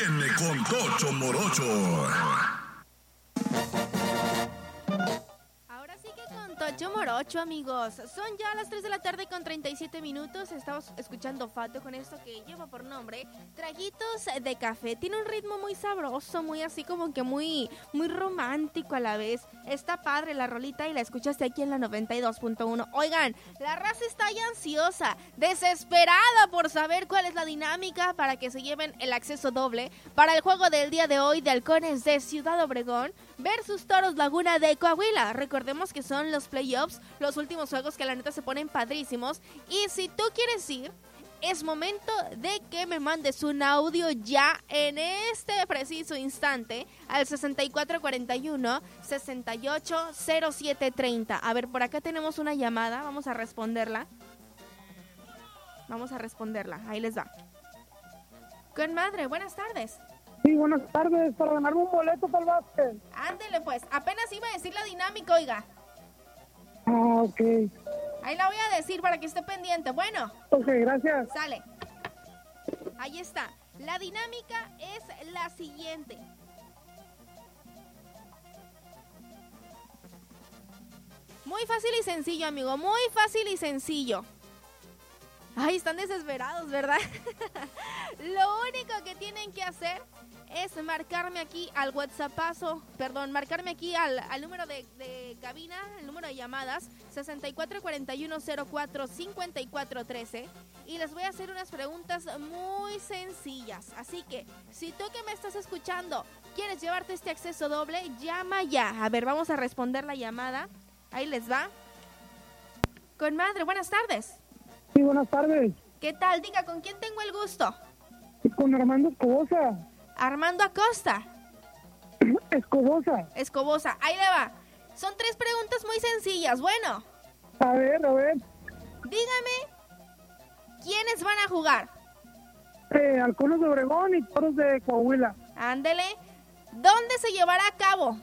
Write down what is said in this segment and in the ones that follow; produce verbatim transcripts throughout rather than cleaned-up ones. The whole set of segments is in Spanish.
viene con Tocho Morocho. Tocho Morocho, amigos. Son ya las tres de la tarde con treinta y siete minutos. Estamos escuchando Fato con esto que lleva por nombre Traguitos de Café. Tiene un ritmo muy sabroso, muy así como que muy, muy romántico a la vez. Está padre la rolita y la escuchaste aquí en la noventa y dos punto uno. Oigan, la raza está ya ansiosa, desesperada por saber cuál es la dinámica para que se lleven el acceso doble para el juego del día de hoy de Halcones de Ciudad Obregón versus Toros Laguna de Coahuila. Recordemos que son los playoffs, los últimos juegos que la neta se ponen padrísimos. Y si tú quieres ir, es momento de que me mandes un audio ya en este preciso instante al sesenta y cuatro cuarenta y uno, sesenta y ocho cero siete treinta. A ver, por acá tenemos una llamada, vamos a responderla. Vamos a responderla, ahí les va. Con madre, buenas tardes. Sí, buenas tardes, para ganarme un boleto para el básquet. Ándele pues, apenas iba a decir la dinámica, oiga. Ah, ok. Ahí la voy a decir para que esté pendiente. Bueno. Ok, gracias. Sale. Ahí está. La dinámica es la siguiente. Muy fácil y sencillo, amigo. Muy fácil y sencillo. Ay, están desesperados, ¿verdad? Lo único que tienen que hacer es marcarme aquí al WhatsAppazo, perdón, marcarme aquí al, al número de, de cabina, el número de llamadas, sesenta y cuatro cuarenta y uno cero cuatro cincuenta y cuatro trece, y les voy a hacer unas preguntas muy sencillas. Así que, si tú que me estás escuchando quieres llevarte este acceso doble, llama ya. A ver, vamos a responder la llamada. Ahí les va. Con madre, buenas tardes. Sí, buenas tardes. ¿Qué tal? Diga, ¿con quién tengo el gusto? Con Armando Escobosa. Armando Acosta. Escobosa. Escobosa, ahí le va. Son tres preguntas muy sencillas. Bueno. A ver, a ver. Dígame, ¿quiénes van a jugar? Eh, Halcones de Obregón y Toros de Coahuila. Ándele. ¿Dónde se llevará a cabo?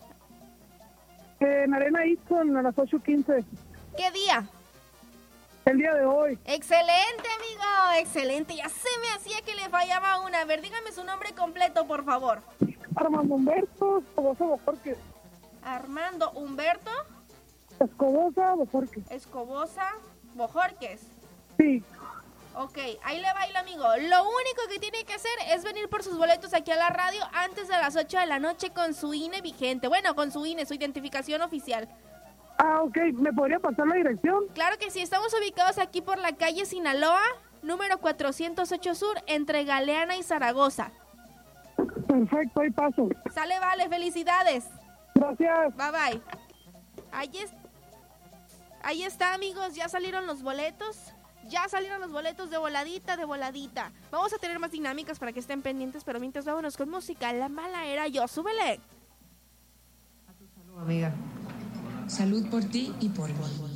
Eh, en Arena Easton a las ocho quince. ¿Qué día? El día de hoy. Excelente, amigo, excelente. Ya se me hacía que le fallaba una. A ver, dígame su nombre completo, por favor. Armando Humberto Escobosa Bojorquez. Armando Humberto Escobosa Bojorquez. Escobosa Bojorquez. Sí. Ok, ahí le va el amigo. Lo único que tiene que hacer es venir por sus boletos aquí a la radio antes de las ocho de la noche con su I N E vigente. Bueno, con su I N E, su identificación oficial. Ah, ok. ¿Me podría pasar la dirección? Claro que sí. Estamos ubicados aquí por la calle Sinaloa, número cuatrocientos ocho Sur, entre Galeana y Zaragoza. Perfecto, ahí paso. Sale, vale. Felicidades. Gracias. Bye, bye. Ahí, es... Ahí está, amigos. Ya salieron los boletos. Ya salieron los boletos de voladita, de voladita. Vamos a tener más dinámicas para que estén pendientes, pero mientras vámonos con música. La mala era yo. Súbele. A tu salud, amiga. Salud por ti y por mí.